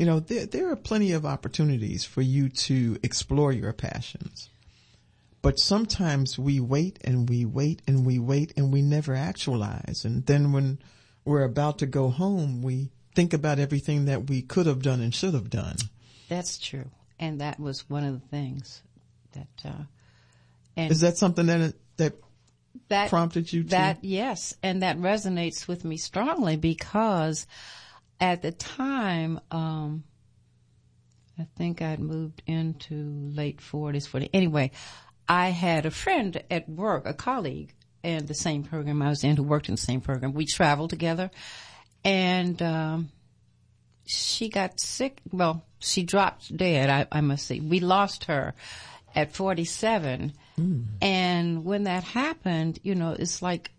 there are plenty of opportunities for you to explore your passions. But sometimes we wait and we wait and we wait and we never actualize. And then when we're about to go home, we think about everything that we could have done and should have done. That's true. And that was one of the things that, and is that something that prompted you to? Yes. And that resonates with me strongly because at the time, I think I'd moved into late 40s. Anyway, I had a friend at work, a colleague in the same program I was in who worked in the same program. We traveled together and, she got sick. Well, she dropped dead, I must say. We lost her at 47. And when that happened, it's like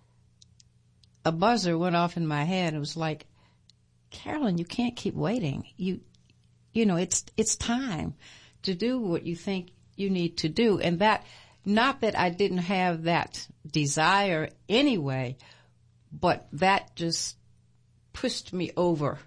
a buzzer went off in my head. It was like, Carolyn, you can't keep waiting. It's time to do what you think you need to do. And that, not that I didn't have that desire anyway, but that just pushed me over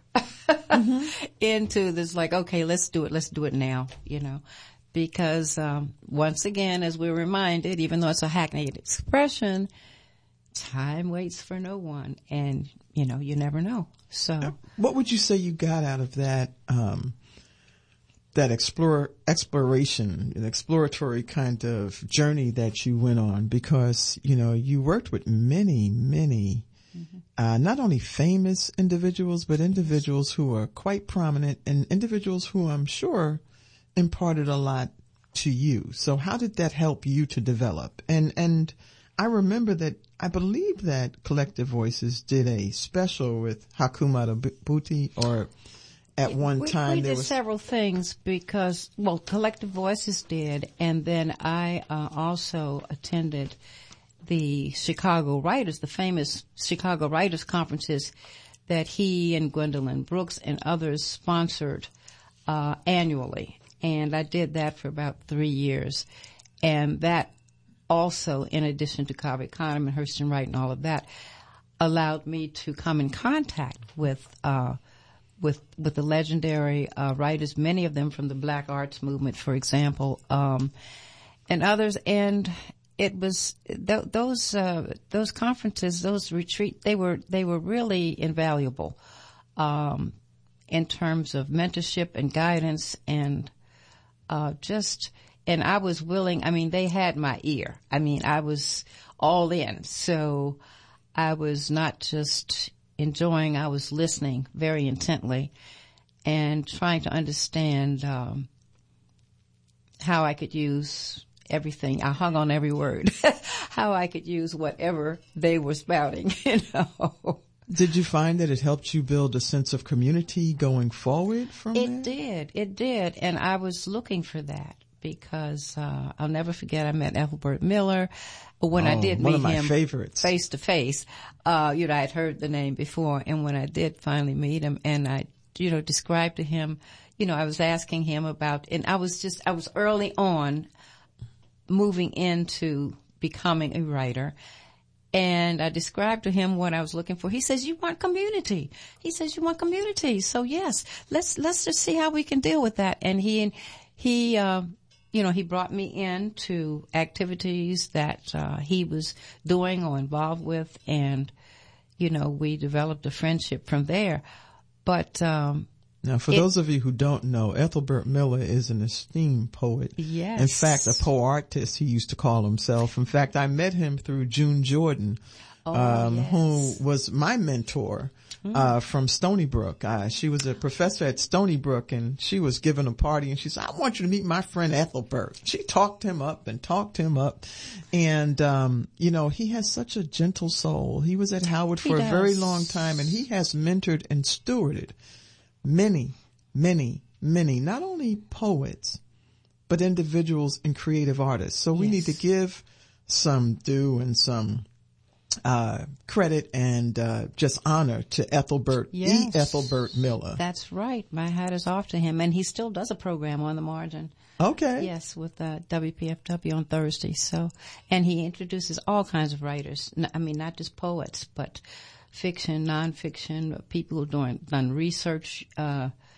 into this like, okay, let's do it now, because, once again, as we're reminded, even though it's a hackneyed expression, time waits for no one. And, you never know. So what would you say you got out of that, that exploration, an exploratory kind of journey that you went on? Because, you worked with many, not only famous individuals, but individuals who are quite prominent and individuals who I'm sure imparted a lot to you. So how did that help you to develop? And I remember that I believe that Collective Voices did a special with Hakeem Adabuti, or at one time we did several things because, Collective Voices did, and then I also attended the Chicago Writers, the famous Chicago Writers Conferences that he and Gwendolyn Brooks and others sponsored annually. And I did that for about 3 years. And that also, in addition to Covey Conem and Hurston Wright and all of that, allowed me to come in contact with the legendary writers, many of them from the Black Arts Movement, for example, and others. And it was those conferences, those retreats, they were really invaluable in terms of mentorship and guidance and and I was willing. I mean, they had my ear. I mean, I was all in. So I was not just enjoying, I was listening very intently and trying to understand how I could use everything. I hung on every word, how I could use whatever they were spouting, Did you find that it helped you build a sense of community going forward from there? It did. And I was looking for that because I'll never forget I met Ethelbert Miller. When I did meet him face to face, I had heard the name before. And when I did finally meet him and I, described to him, I was asking him about, and I was early on moving into becoming a writer. And I described to him what I was looking for. He says, you want community. So yes, let's just see how we can deal with that. And he brought me into activities that, he was doing or involved with. And, we developed a friendship from there. But, now, for those of you who don't know, Ethelbert Miller is an esteemed poet. Yes. In fact, a poartist, he used to call himself. In fact, I met him through June Jordan, who was my mentor, from Stony Brook. She was a professor at Stony Brook and she was giving a party and she said, I want you to meet my friend Ethelbert. She talked him up. And, he has such a gentle soul. He was at Howard for a very long time and he has mentored and stewarded many, not only poets, but individuals and creative artists. So we need to give some due and some credit and just honor to Ethelbert, Ethelbert Miller. That's right. My hat is off to him. And he still does a program on the margin. Okay. Yes, with WPFW on Thursday. So, and he introduces all kinds of writers. I mean, not just poets, but fiction, nonfiction, people who done research,